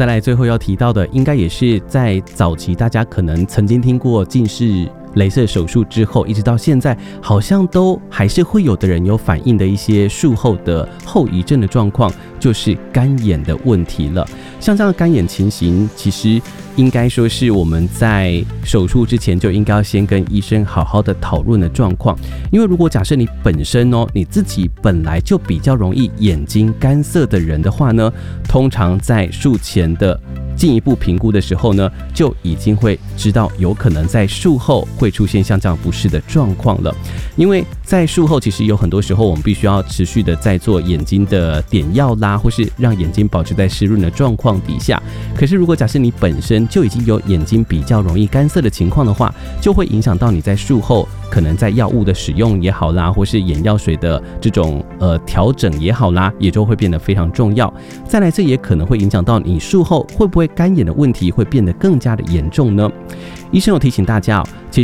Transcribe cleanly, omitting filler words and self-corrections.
再来最后要提到的，应该也是在早期大家可能曾经听过近视雷射手术之后，一直到现在好像都还是会有的人有反映的一些术后的后遗症的状况，就是干眼的问题了。像这样的干眼情形，其实应该说是我们在手术之前就应该要先跟医生好好的讨论的状况。因为如果假设你本身你自己本来就比较容易眼睛干涩的人的话呢，通常在术前的进一步评估的时候呢，就已经会知道有可能在术后会出现像这样不适的状况了。因为在术后其实有很多时候我们必须要持续的在做眼睛的点药啦，或是让眼睛保持在湿润的状况底下。可是如果假设你本身就已经有眼睛比较容易干涩的情况的话，就会影响到你在术后可能在药物的使用也好啦，或是眼药水的这种调整也好啦，也就会变得非常重要。再来，这也可能会影响到你术后会不会干眼的问题会变得更加的严重呢？医生有提醒大家其实